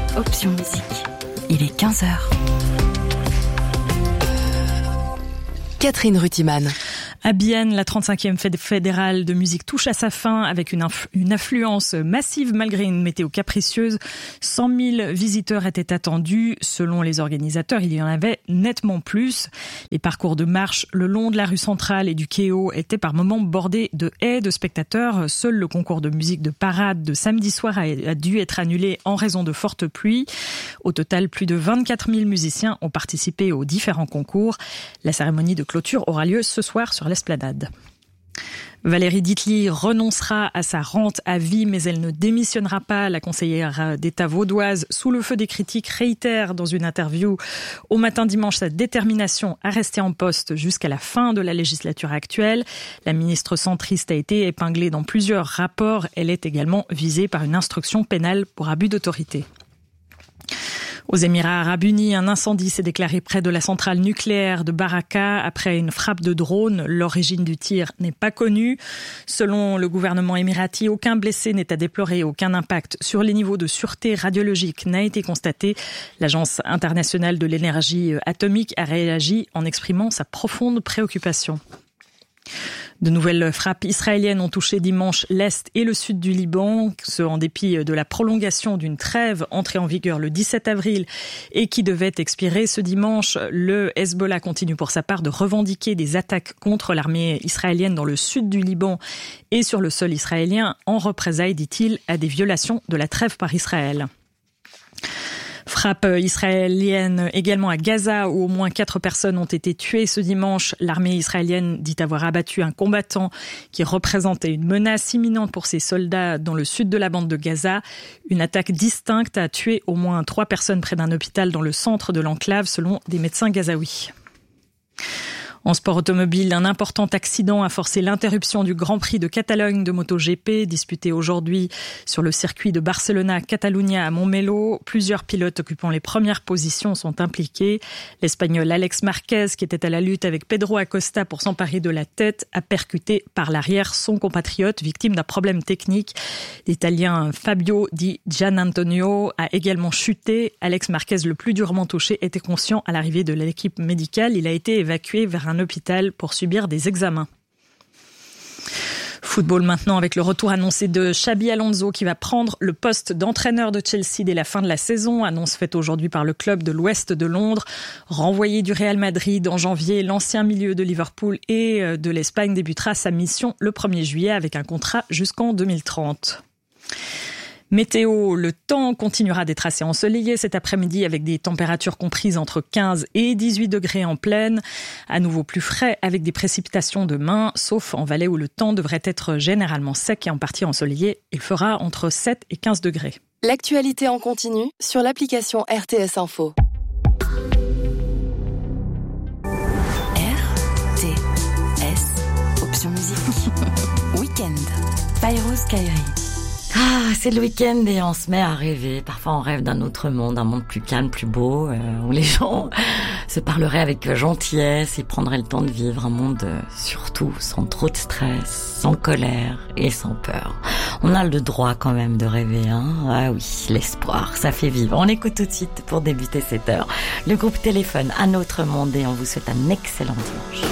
Option Musique. Il est 15h. Catherine Rutiman. À Bienne, la 35e fête fédérale de musique touche à sa fin avec une affluence massive malgré une météo capricieuse. 100 000 visiteurs étaient attendus. Selon les organisateurs, il y en avait nettement plus. Les parcours de marche le long de la rue centrale et du Kéo étaient par moments bordés de haies de spectateurs. Seul le concours de musique de parade de samedi soir a dû être annulé en raison de fortes pluies. Au total, plus de 24 000 musiciens ont participé aux différents concours. La cérémonie de clôture aura lieu ce soir sur l'esplanade. Valérie Dietly renoncera à sa rente à vie, mais elle ne démissionnera pas. La conseillère d'État vaudoise, sous le feu des critiques, réitère dans une interview au Matin dimanche sa détermination à rester en poste jusqu'à la fin de la législature actuelle. La ministre centriste a été épinglée dans plusieurs rapports. Elle est également visée par une instruction pénale pour abus d'autorité. Aux Émirats arabes unis, un incendie s'est déclaré près de la centrale nucléaire de Baraka après une frappe de drone. L'origine du tir n'est pas connue. Selon le gouvernement émirati, aucun blessé n'est à déplorer, aucun impact sur les niveaux de sûreté radiologique n'a été constaté. L'Agence internationale de l'énergie atomique a réagi en exprimant sa profonde préoccupation. De nouvelles frappes israéliennes ont touché dimanche l'Est et le Sud du Liban, ce en dépit de la prolongation d'une trêve entrée en vigueur le 17 avril et qui devait expirer ce dimanche. Le Hezbollah continue pour sa part de revendiquer des attaques contre l'armée israélienne dans le sud du Liban et sur le sol israélien en représailles, dit-il, à des violations de la trêve par Israël. Frappe israélienne également à Gaza où au moins 4 personnes ont été tuées ce dimanche. L'armée israélienne dit avoir abattu un combattant qui représentait une menace imminente pour ses soldats dans le sud de la bande de Gaza. Une attaque distincte a tué au moins 3 personnes près d'un hôpital dans le centre de l'enclave selon des médecins gazaouis. En sport automobile, un important accident a forcé l'interruption du Grand Prix de Catalogne de MotoGP, disputé aujourd'hui sur le circuit de Barcelona-Catalunya à Montmeló. Plusieurs pilotes occupant les premières positions sont impliqués. L'Espagnol Alex Marquez, qui était à la lutte avec Pedro Acosta pour s'emparer de la tête, a percuté par l'arrière son compatriote, victime d'un problème technique. L'Italien Fabio Di Gianantonio a également chuté. Alex Marquez, le plus durement touché, était conscient à l'arrivée de l'équipe médicale. Il a été évacué vers un hôpital pour subir des examens. Football maintenant avec le retour annoncé de Xabi Alonso qui va prendre le poste d'entraîneur de Chelsea dès la fin de la saison. Annonce faite aujourd'hui par le club de l'Ouest de Londres. Renvoyé du Real Madrid en janvier, l'ancien milieu de Liverpool et de l'Espagne débutera sa mission le 1er juillet avec un contrat jusqu'en 2030. Météo, le temps continuera d'être assez ensoleillé cet après-midi avec des températures comprises entre 15 et 18 degrés en plaine. À nouveau plus frais avec des précipitations demain, sauf en Valais où le temps devrait être généralement sec et en partie ensoleillé. Il fera entre 7 et 15 degrés. L'actualité en continu sur l'application RTS Info. RTS, Option Musique. Week-end, Fairouz Kairi. Ah, c'est le week-end et on se met à rêver. Parfois on rêve d'un autre monde, un monde plus calme, plus beau, où les gens se parleraient avec gentillesse et prendraient le temps de vivre un monde surtout sans trop de stress, sans colère et sans peur. On a le droit quand même de rêver, hein. Ah oui, l'espoir, ça fait vivre. On écoute tout de suite pour débuter cette heure le groupe Téléphone, Un autre monde, et on vous souhaite un excellent dimanche.